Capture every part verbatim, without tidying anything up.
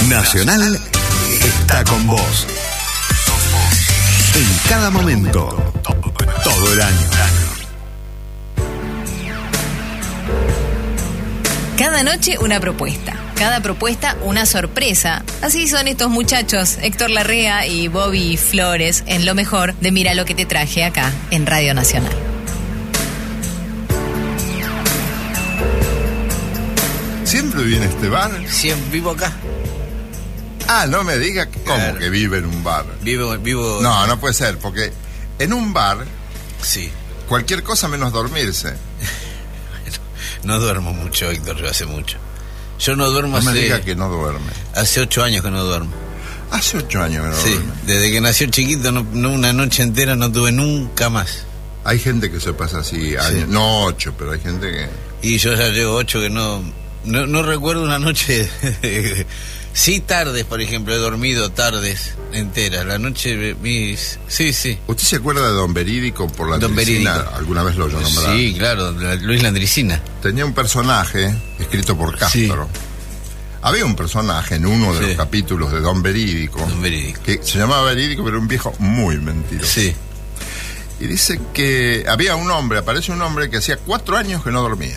Nacional está con vos. En cada momento, todo el año. Cada noche una propuesta, cada propuesta una sorpresa. Así son estos muchachos, Héctor Larrea y Bobby Flores, en lo mejor de Mira lo que te traje acá en Radio Nacional. ¿Siempre vive en este bar? Siempre vivo acá. Ah, no me diga que, ¿cómo Claro. que vive en un bar? Vivo, vivo. No, no puede ser, porque en un bar Sí. cualquier cosa menos dormirse. No duermo mucho, Héctor, yo hace mucho. Yo no duermo No me hace. diga que no duerme. Hace ocho años que no duermo. Hace ocho años que no Sí, duerme. desde que nació chiquito, no, no una noche entera no tuve nunca más. Hay gente que se pasa así, años, no ocho, pero hay gente que... Y yo ya llevo ocho que no. No, no recuerdo una noche. Sí, tardes, por ejemplo, he dormido tardes enteras. La noche, mis. Sí, sí. ¿Usted se acuerda de Don Verídico por la Don Landricina? Verídico. ¿Alguna vez lo oyó nombrar? Sí, claro, la- Luis Landricina. Tenía un personaje escrito por Castro. Sí. Había un personaje en uno de Sí. los capítulos de Don Verídico, Don Verídico. que se llamaba Verídico, pero era un viejo muy mentiroso. Sí. Y dice que había un hombre, aparece un hombre que hacía cuatro años que no dormía.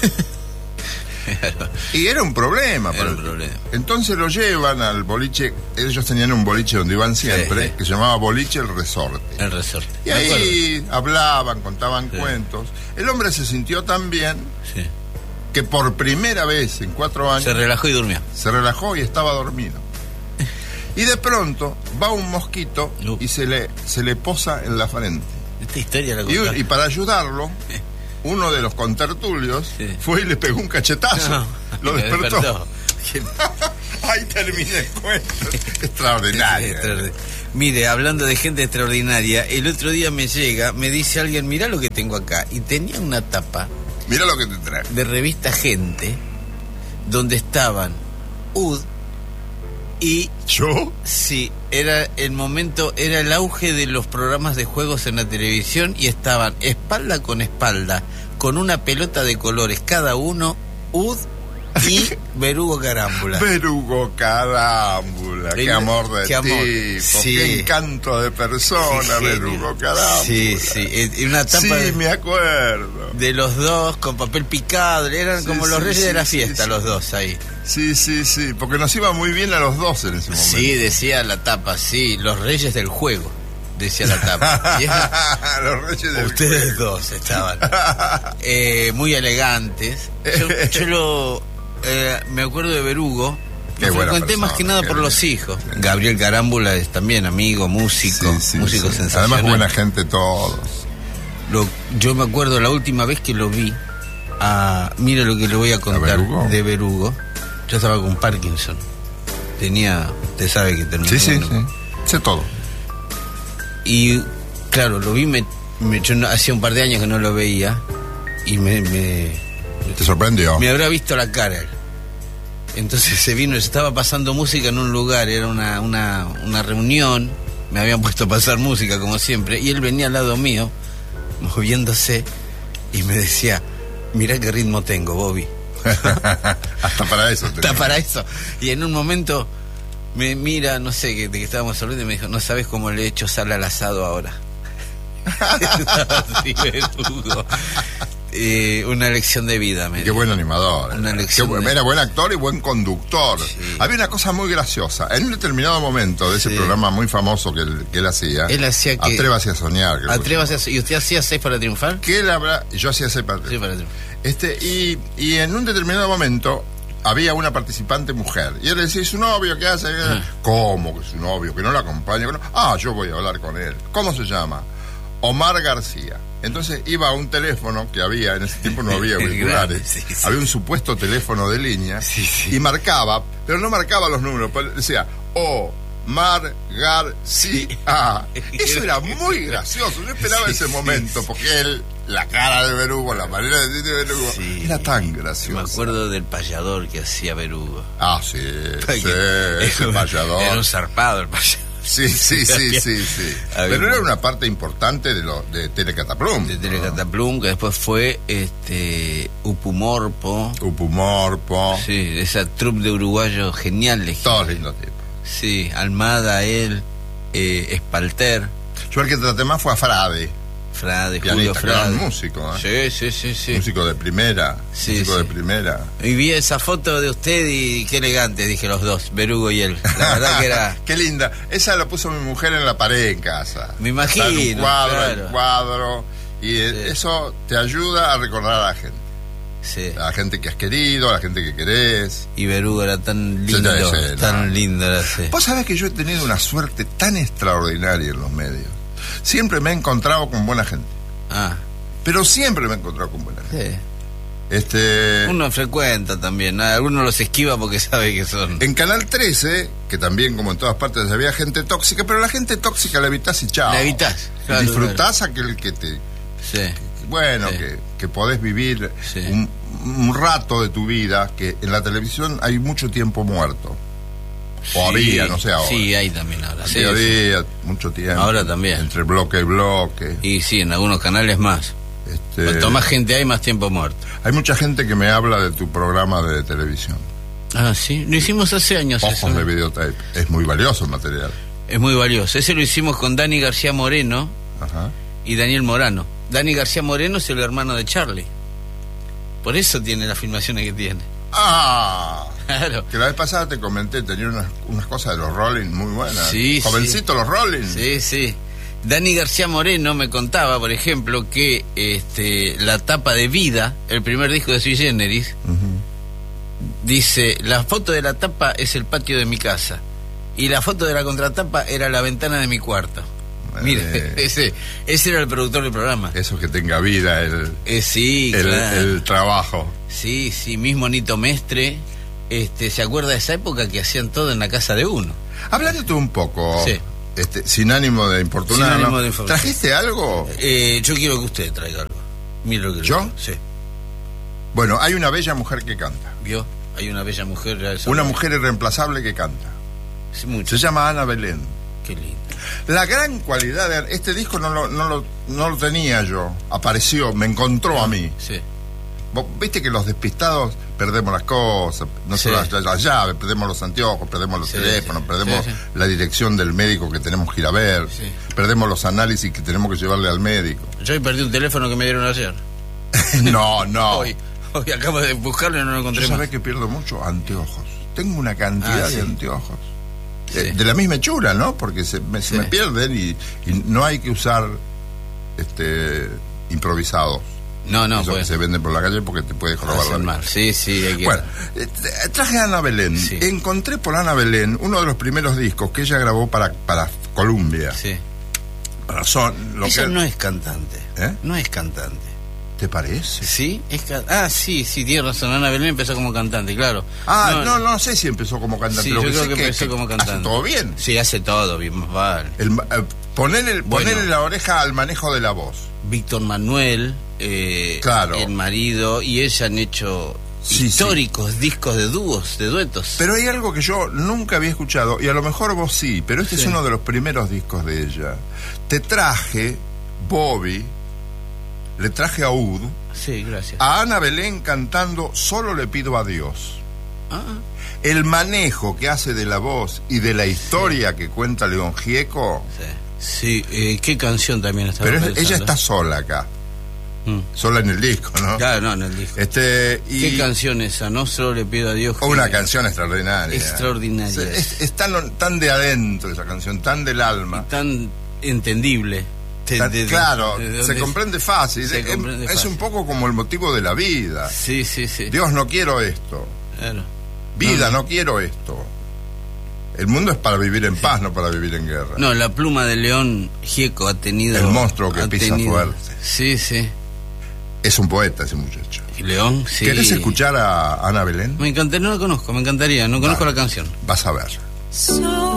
Y era un problema. Era para un el- problema. Entonces lo llevan al boliche, ellos tenían un boliche donde iban siempre, Sí, sí. que se llamaba Boliche El Resorte. El resorte. Y Me acuerdo. ahí hablaban, contaban Sí. cuentos. El hombre se sintió tan bien Sí. que por primera vez en cuatro años Se relajó y durmió. se relajó y estaba dormido. Y de pronto va un mosquito Uh. y se le, se le posa en la frente. Esta historia la Y, contaste. y para ayudarlo, uno de los contertulios Sí. fue y le pegó un cachetazo. No, Lo me despertó. Qué- Ahí termina el cuento. Extraordinario. Extraordi- Mire, hablando de gente extraordinaria, el otro día me llega, me dice alguien, mirá lo que tengo acá. Y tenía una tapa Mira lo que te trae. de revista Gente, donde estaban U D y ¿Yo? sí, era el momento, era el auge de los programas de juegos en la televisión y estaban espalda con espalda, con una pelota de colores cada uno, U D y Berugo Carámbula. Verugo Carámbula. Qué Venga, amor de qué amor. tipo. Sí. Qué encanto de persona, Qué Verugo genio. Carámbula. Sí, sí, eh, y una tapa Sí, de, me acuerdo. de los dos con papel picado, eran Sí, como los sí, reyes sí, de la sí, fiesta, sí. los dos ahí. Sí, sí, sí. Porque nos iba muy bien a los dos en ese momento. Sí, decía la tapa, sí, los reyes del juego, decía la tapa. Y era- Los reyes del ustedes dos estaban eh, muy elegantes. Yo, yo lo eh, me acuerdo de Berugo. Qué Lo buena frecuenté más persona, que nada qué por bien. los hijos. Gabriel Carámbula es también amigo, músico, Sí, sí, músico sí. sensacional. Además, buena gente todos. Lo- yo me acuerdo la última vez que lo vi, a, mira lo que le voy a contar Berugo? de Berugo. Yo estaba con Parkinson. Tenía, usted sabe que terminó. Sí, sí, bueno. sí. Sé todo. Y claro, lo vi, me, me- yo no- hacía un par de años que no lo veía y me, me, ¿Te sorprendió? me habrá visto la cara él. Entonces se vino, estaba pasando música en un lugar, era una, una, una reunión, me habían puesto a pasar música como siempre, y él venía al lado mío, moviéndose, y me decía, mirá qué ritmo tengo, Bobby. Hasta para eso. Está tenía. para eso. Y en un momento me mira, no sé, que, de que estábamos hablando, y me dijo, no sabes cómo le he hecho sal al asado ahora. Así, Berugo. Eh, una lección de vida, me Qué dijo. buen animador. Una Qué lección buen- de- Era buen actor y buen conductor. Sí. Había una cosa muy graciosa. En un determinado momento de ese Sí. programa muy famoso que él, que él hacía, Él hacía que- Atrévase a soñar. creo que Atrévase se a... ¿Y usted hacía seis para triunfar? que él habrá, yo hacía ese papel. Sí, para triunfar. Este, y, y en un determinado momento había una participante mujer. Y él le decía, ¿y su novio qué hace? ¿Cómo que su novio? Que no la acompaña. Que no- Ah, yo voy a hablar con él. ¿Cómo se llama? Omar García. Entonces iba a un teléfono que había, en ese tiempo no había auriculares, Sí, sí. había un supuesto teléfono de línea, Sí, sí. y marcaba, pero no marcaba los números, pues decía, Omar García. Eso era muy gracioso, yo esperaba Sí, ese sí, momento, sí. porque él, la cara de Berugo, la manera de decir de Berugo, Sí. era tan gracioso. Me acuerdo del payador que hacía Berugo. Ah, sí, sí, ese Era payador. un zarpado el payador. Sí, sí, sí, sí, sí. Había Pero era un- una parte importante de lo de Telecataplum. de Telecataplum, que después fue este Upumorpo. Upumorpo. Sí, esa troupe de uruguayos geniales. Todos lindos tipos. Sí, Almada, él, eh, Espalter, Yo el que traté más fue a Frade, Frade, Julio pianista, gran Frade. músico, ¿eh? Sí, sí, sí, sí. Músico de primera, Sí, músico sí. de primera. Y vi esa foto de usted y qué elegante, dije los dos, Berugo y él. La verdad que era... Qué linda. Esa la puso mi mujer en la pared en casa. Me imagino, Está en un cuadro, claro. en cuadro. Y eh, Sí. eso te ayuda a recordar a la gente. Sí. A la gente que has querido, a la gente que querés. Y Berugo era tan lindo, Sí, sí, sí, tan no. lindo era ese. Vos sabés que yo he tenido una suerte tan extraordinaria en los medios. Siempre me he encontrado con buena gente. Ah, Pero siempre me he encontrado con buena gente. sí. Este, Uno frecuenta también, ¿no? Algunos los esquiva porque sabe que son... en Canal trece, que también como en todas partes había gente tóxica, pero la gente tóxica la evitás y chao. La evitás, claro, Disfrutás aquel que te... Sí. Bueno, Sí. que, que podés vivir Sí. un, un rato de tu vida, que en la televisión hay mucho tiempo muerto. O Sí, había, no sé ahora. Sí, hay también ahora. Sí, Había, sí. había mucho tiempo. Ahora también. Entre bloque y bloque. Y sí, en algunos canales más. Este, Cuanto más gente hay, más tiempo muerto. hay mucha gente que me habla de tu programa de televisión. Ah, sí. Lo hicimos hace años eso. Ojos de videotape. Es muy valioso el material. Es muy valioso. Ese lo hicimos con Dani García Moreno Ajá. y Daniel Morano. Dani García Moreno es el hermano de Charlie. Por eso tiene las filmaciones que tiene. ¡Ah! Claro. Que la vez pasada te comenté, tenía unas, unas cosas de los Rolling muy buenas. Sí, Jovencito los Rolling. Sí, sí. Dani García Moreno me contaba, por ejemplo, que este, la tapa de Vida, el primer disco de Sui Generis, Ujú. dice, la foto de la tapa es el patio de mi casa y la foto de la contratapa era la ventana de mi cuarto. Mire, Eh. ese, ese era el productor del programa. Eso que tenga vida el, Eh, sí, el, claro. el trabajo. Sí, sí, mismo Nito Mestre, este, se acuerda de esa época que hacían todo en la casa de uno. Hablándote un poco, Sí. este, sin ánimo de importunar, Sin ánimo ¿no? de informar. ¿Trajiste algo? Eh, yo quiero que usted traiga algo. Mire lo que ¿Yo? Sí. Bueno, hay una bella mujer que canta. ¿Vio? Hay una bella mujer. ya esa- Una mujer irreemplazable que canta. Sí, mucho. Se llama Ana Belén. Qué lindo. La gran cualidad de este disco no lo, no lo, no lo tenía yo. Apareció, me encontró a mí. Sí. Vos viste que los despistados perdemos las cosas, no Sí. solo las, las llaves, perdemos los anteojos, perdemos los Sí, teléfonos, sí. perdemos Sí, sí. la dirección del médico que tenemos que ir a ver, Sí. perdemos los análisis que tenemos que llevarle al médico. Yo hoy perdí un teléfono que me dieron ayer. No, no. Hoy, hoy acabo de buscarlo y no lo Yo encontré más. sabés que pierdo mucho anteojos. Tengo una cantidad Ah, sí. de anteojos. De, Sí. de la misma hechura, ¿no? Porque se me, se Sí. me pierden y, y no hay que usar este improvisados. No, no, Esos pues. que se venden por la calle porque te puedes robar la Hacen vida. mal. Sí, sí, hay que... Bueno, eh, traje a Ana Belén. Sí. Encontré por Ana Belén uno de los primeros discos que ella grabó para, para Columbia. Sí. Para Son, lo Ella que- no es cantante. ¿Eh? No es cantante. ¿Te parece? ¿Sí? Es ca- ah, sí, sí, tiene razón. Ana Belén empezó como cantante, claro. Ah, no, no, sé si empezó como cantante. Sí, lo yo que creo sé que empezó como cantante. Hace todo bien. Sí, hace todo bien, más vale. El, eh, ponerle, Bueno. ponerle la oreja al manejo de la voz. Víctor Manuel, eh, Claro. el marido, y ella han hecho Sí, históricos discos de dúos, de duetos. Pero hay algo que yo nunca había escuchado, y a lo mejor vos sí, pero este Sí. es uno de los primeros discos de ella. Te traje, Bobby, le traje a Ud, Sí, gracias. a Ana Belén cantando Solo le pido a Dios. Ah, El manejo que hace de la voz y de la historia que cuenta León Gieco, sí. Sí, eh, qué canción también estaba pero es- pensando. ella está sola acá, Mm. sola en el disco, ¿no? Claro, no, en el disco. Este, y ¿Qué canción esa? No solo le pido a Dios que... una canción extraordinaria. Extraordinaria. Es, es tan, tan de adentro esa canción, tan del alma. tan entendible. De- Tan- de- de- claro, de- de se dónde- comprende fácil. Se es, comprende es fácil. un poco como el motivo de la vida. Sí, sí, sí. Dios, no quiero esto. Claro. Vida, No, no, quiero esto. El mundo es para vivir en paz, no para vivir en guerra. No, la pluma de León Gieco ha tenido... El monstruo que ha pisa fuerte. Sí, sí. Es un poeta ese muchacho. Y León, sí. ¿Querés escuchar a Ana Belén? Me encantaría, no la conozco, me encantaría, no conozco Dale. la canción. Vas a ver.